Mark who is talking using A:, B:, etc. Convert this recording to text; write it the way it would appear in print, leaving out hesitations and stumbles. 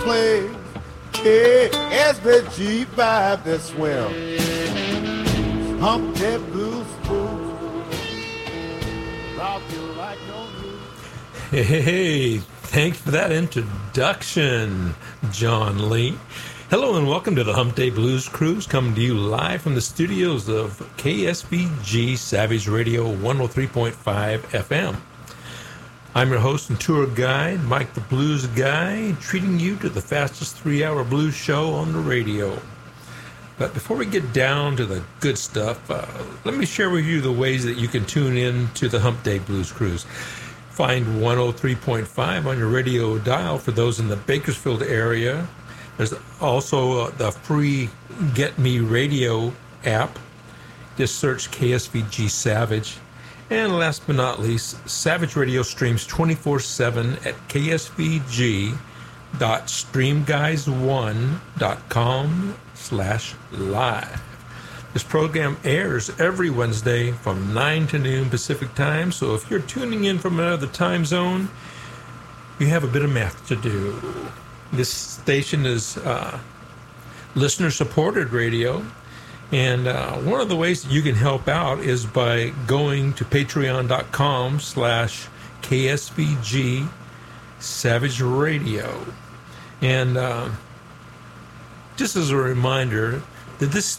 A: Play KSBG vibe that swim. Hump that blues food. Rock you like no new.
B: Hey, thanks for that introduction, John Lee. Hello and welcome to the Hump Day Blues Cruise, coming to you live from the studios of KSBG Savage Radio 103.5 FM. I'm your host and tour guide, Mike the Blues Guy, treating you to the fastest 3-hour blues show on the radio. But before we get down to the good stuff, let me share with you the ways that you can tune in to the Hump Day Blues Cruise. Find 103.5 on your radio dial for those in the Bakersfield area. There's also the free Get Me Radio app. Just search KSVG Savage. And last but not least, Savage Radio streams 24/7 at ksvg.streamguys1.com/live. This program airs every Wednesday from 9 to noon Pacific time, so if you're tuning in from another time zone, you have a bit of math to do. This station is listener-supported radio. And one of the ways that you can help out is by going to patreon.com/KSVG Savage Radio. And just as a reminder that this